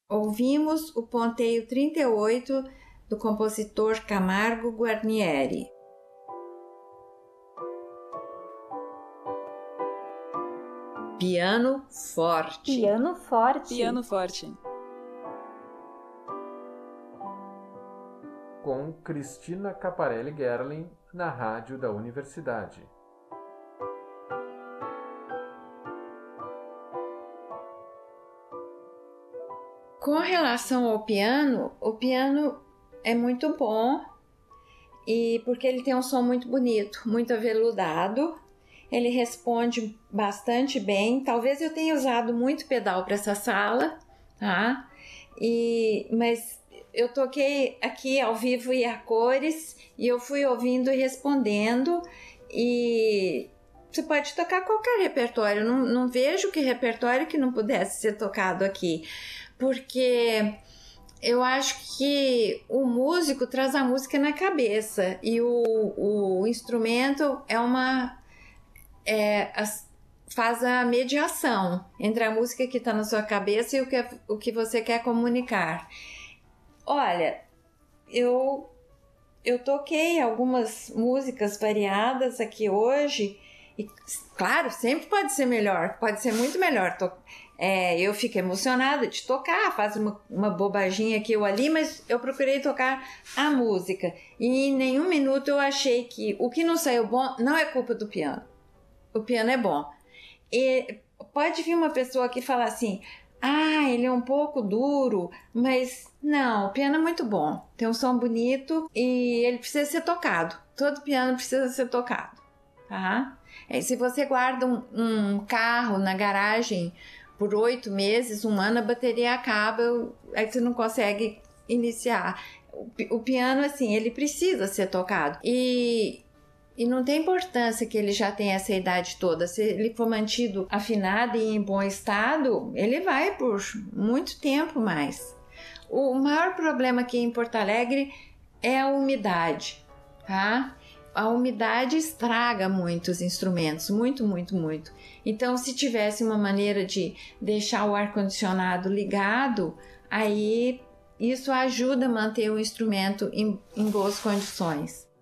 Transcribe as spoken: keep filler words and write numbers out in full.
Ouvimos o ponteio trinta e oito do compositor Camargo Guarnieri. Piano forte. Piano forte. Piano forte. Com Cristina Caparelli Gerlin na rádio da universidade. Com relação ao piano, o piano é muito bom, e porque ele tem um som muito bonito, muito aveludado, ele responde bastante bem. Talvez eu tenha usado muito pedal para essa sala, tá? E, mas eu toquei aqui ao vivo e a cores, e eu fui ouvindo e respondendo, e você pode tocar qualquer repertório, não, não vejo que repertório que não pudesse ser tocado aqui. Porque eu acho que o músico traz a música na cabeça e o, o instrumento é uma é, as, faz a mediação entre a música que está na sua cabeça e o que, o que você quer comunicar. Olha, eu, eu toquei algumas músicas variadas aqui hoje e, claro, sempre pode ser melhor, pode ser muito melhor. To- É, eu fico emocionada de tocar, faço uma, uma bobaginha aqui ou ali, mas eu procurei tocar a música. E em nenhum minuto eu achei que o que não saiu bom não é culpa do piano. O piano é bom. E pode vir uma pessoa que fala assim, ah, ele é um pouco duro, mas não, o piano é muito bom. Tem um som bonito e ele precisa ser tocado. Todo piano precisa ser tocado, tá? É, se você guarda um, um carro na garagem por oito meses, um ano, a bateria acaba, aí você não consegue iniciar. O, o piano, assim, ele precisa ser tocado. E, e não tem importância que ele já tenha essa idade toda. Se ele for mantido afinado e em bom estado, ele vai por muito tempo mais. O maior problema aqui em Porto Alegre é a umidade, tá? A umidade estraga muito os instrumentos, muito, muito, muito. Então, se tivesse uma maneira de deixar o ar-condicionado ligado, aí isso ajuda a manter o instrumento em, em boas condições.